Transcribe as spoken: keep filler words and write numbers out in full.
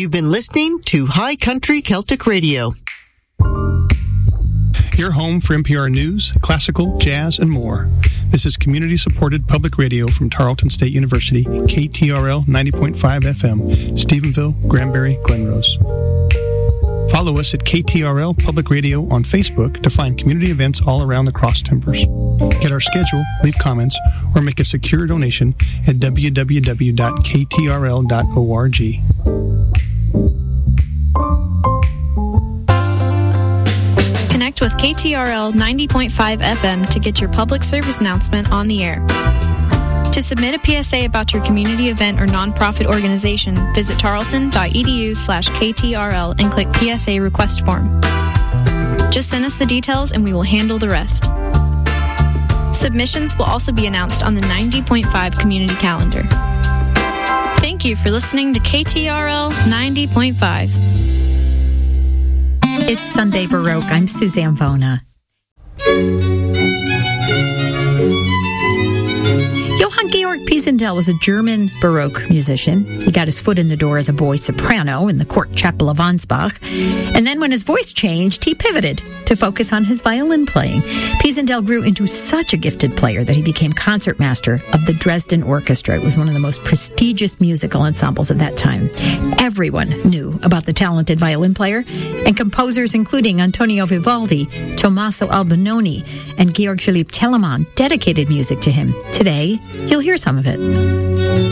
You've been listening to High Country Celtic Radio. Your home for N P R News, classical, jazz, and more. This is community-supported public radio from Tarleton State University, K T R L ninety point five F M, Stephenville, Granbury, Glenrose. Follow us at K T R L Public Radio on Facebook to find community events all around the Cross Timbers. Get our schedule, leave comments, or make a secure donation at w w w dot k t r l dot org. Connect with K T R L ninety point five F M to get your public service announcement on the air. To submit a P S A about your community event or nonprofit organization, visit tarleton.edu slash KTRL and click P S A request form. Just send us the details and we will handle the rest. Submissions will also be announced on the ninety point five community calendar. Thank you for listening to K T R L ninety point five. It's Sunday Baroque. I'm Suzanne Vona. Johann Georg Pisendel was a German Baroque musician. He got his foot in the door as a boy soprano in the court chapel of Ansbach. And then when his voice changed, he pivoted to focus on his violin playing. Pisendel grew into such a gifted player that he became concertmaster of the Dresden Orchestra. It was one of the most prestigious musical ensembles of that time. Everyone knew about the talented violin player, and composers including Antonio Vivaldi, Tommaso Albinoni, and Georg Philipp Telemann dedicated music to him. Today, you'll hear some of it.